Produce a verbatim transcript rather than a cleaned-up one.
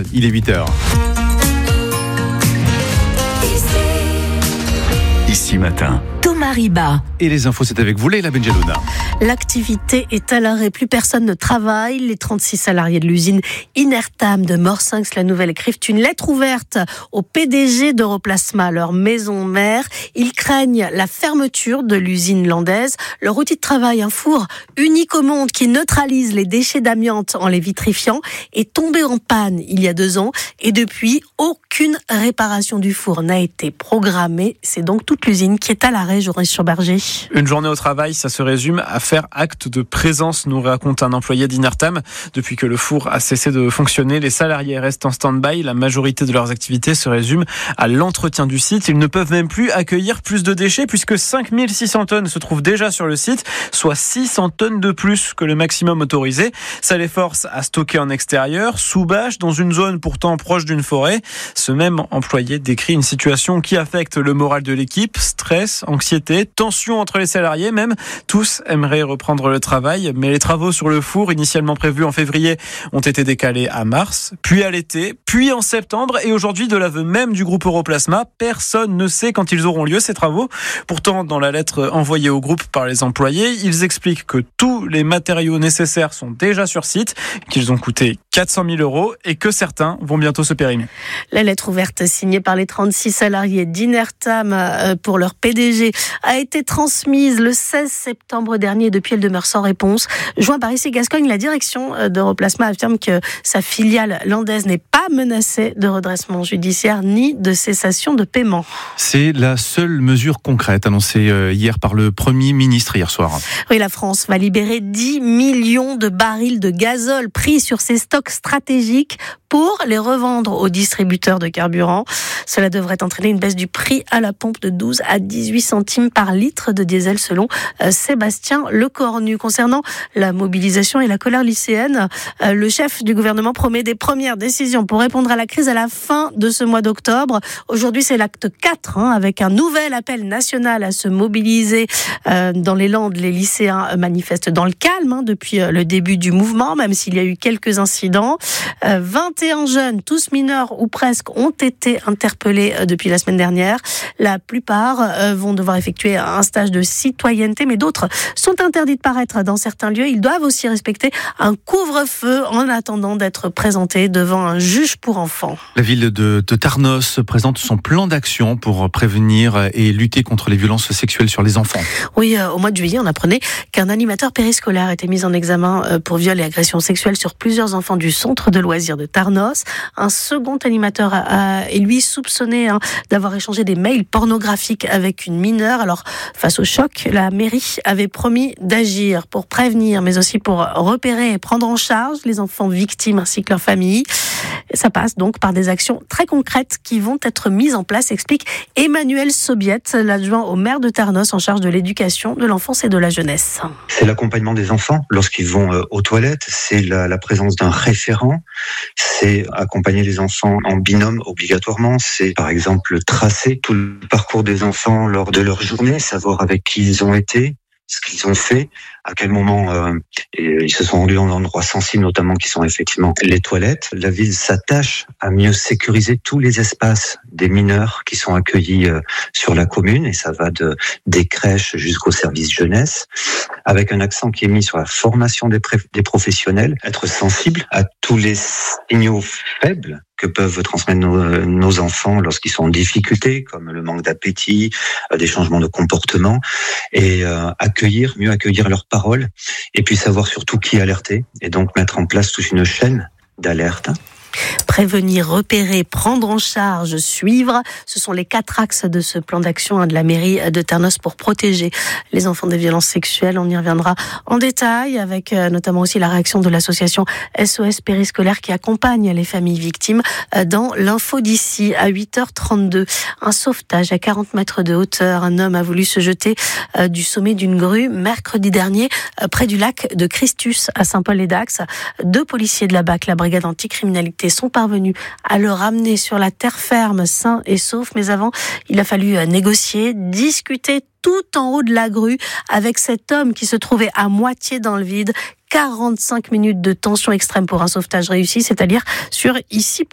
il est huit heures. Ici Matin. Thomas Riba. Et les infos, c'est avec vous, Leila Benjelouna. L'activité est à l'arrêt, plus personne ne travaille. Les trente-six salariés de l'usine Inertam de Morsinx, la Nouvelle, écrivent une lettre ouverte au P D G d'Europlasma, leur maison mère. Ils craignent la fermeture de l'usine landaise. Leur outil de travail, un four unique au monde qui neutralise les déchets d'amiante en les vitrifiant, est tombé en panne il y a deux ans. Et depuis, aucune réparation du four n'a été programmée. C'est donc toute l'usine qui est à l'arrêt, Joris Schauberger. Une journée au travail, ça se résume à faire acte de présence, nous raconte un employé d'Inertam. Depuis que le four a cessé de fonctionner, les salariés restent en stand-by. La majorité de leurs activités se résume à l'entretien du site. Ils ne peuvent même plus accueillir plus de déchets puisque cinq mille six cents tonnes se trouvent déjà sur le site, soit six cents tonnes de plus que le maximum autorisé. Ça les force à stocker en extérieur, sous bâche, dans une zone pourtant proche d'une forêt. Ce même employé décrit une situation qui affecte le moral de l'équipe. Stress, anxiété, tension entre les salariés même. Tous aimeraient reprendre le travail, mais les travaux sur le four, initialement prévus en février, ont été décalés à mars, puis à l'été, puis en septembre, et aujourd'hui, de l'aveu même du groupe Europlasma, personne ne sait quand ils auront lieu, ces travaux. Pourtant, dans la lettre envoyée au groupe par les employés, ils expliquent que tous les matériaux nécessaires sont déjà sur site, qu'ils ont coûté quatre cent mille euros et que certains vont bientôt se périmer. La lettre ouverte signée par les trente-six salariés d'Inertam pour leur P D G a été transmise le seize septembre dernier. Depuis, elle demeure sans réponse. Joint par ici Gascogne, la direction d'Europlasma affirme que sa filiale landaise n'est pas menacée de redressement judiciaire ni de cessation de paiement. C'est la seule mesure concrète annoncée hier par le Premier ministre hier soir. Oui, la France va libérer dix millions de barils de gazole pris sur ses stocks stratégiques pour les revendre aux distributeurs de carburant. Cela devrait entraîner une baisse du prix à la pompe de douze à dix-huit centimes par litre de diesel selon Sébastien Lecornu. Concernant la mobilisation et la colère lycéenne, le chef du gouvernement promet des premières décisions pour répondre à la crise à la fin de ce mois d'octobre. Aujourd'hui, c'est l'acte quatre, hein, avec un nouvel appel national à se mobiliser. Euh, dans les Landes, les lycéens manifestent dans le calme hein, depuis le début du mouvement, même s'il y a eu quelques incidents. Euh, vingt et un jeunes, tous mineurs ou presque, ont été interpellés depuis la semaine dernière. La plupart euh, vont devoir effectuer un stage de citoyenneté, mais d'autres sont interdits de paraître dans certains lieux. Ils doivent aussi respecter un couvre-feu en attendant d'être présentés devant un juge pour enfants. La ville de, de Tarnos présente son plan d'action pour prévenir et lutter contre les violences sexuelles sur les enfants. Oui, euh, au mois de juillet, on apprenait qu'un animateur périscolaire était mis en examen euh, pour viol et agression sexuelle sur plusieurs enfants du centre de loisirs de Tarnos. Un second animateur a, a, est lui soupçonné hein, d'avoir échangé des mails pornographiques avec une mineure. Alors, face au choc, la mairie avait promis d'agir pour prévenir, mais aussi pour repérer et prendre en charge les enfants victimes ainsi que leurs familles. Ça passe donc par des actions très concrètes qui vont être mises en place, explique Emmanuel Sobiet, l'adjoint au maire de Tarnos en charge de l'éducation de l'enfance et de la jeunesse. C'est l'accompagnement des enfants lorsqu'ils vont aux toilettes, c'est la, la présence d'un référent, c'est accompagner les enfants en binôme obligatoirement, c'est par exemple tracer tout le parcours des enfants lors de leur journée, savoir avec qui ils ont été, ce qu'ils ont fait, à quel moment euh, ils se sont rendus dans endroits sensibles, notamment qui sont effectivement les toilettes. La ville s'attache à mieux sécuriser tous les espaces des mineurs qui sont accueillis euh, sur la commune, et ça va de des crèches jusqu'au service jeunesse, avec un accent qui est mis sur la formation des, pré- des professionnels, être sensible à tous les signaux faibles que peuvent transmettre nos, nos enfants lorsqu'ils sont en difficulté, comme le manque d'appétit, euh, des changements de comportement, et euh, accueillir, mieux accueillir leurs paroles, et puis savoir surtout qui alerter, et donc mettre en place toute une chaîne d'alerte. Prévenir, repérer, prendre en charge, suivre, ce sont les quatre axes de ce plan d'action de la mairie de Tarnos pour protéger les enfants des violences sexuelles. On y reviendra en détail avec notamment aussi la réaction de l'association S O S Périscolaire qui accompagne les familles victimes dans l'info d'ici à huit heures trente-deux. Un sauvetage à quarante mètres de hauteur. Un homme a voulu se jeter du sommet d'une grue mercredi dernier près du lac de Christus à Saint-Paul-et-Dax. Deux policiers de la B A C, la brigade anticriminalité, sont parvenus à le ramener sur la terre ferme, sain et sauf. Mais avant, il a fallu négocier, discuter tout en haut de la grue avec cet homme qui se trouvait à moitié dans le vide. quarante-cinq minutes de tension extrême pour un sauvetage réussi, c'est-à-dire sur ici.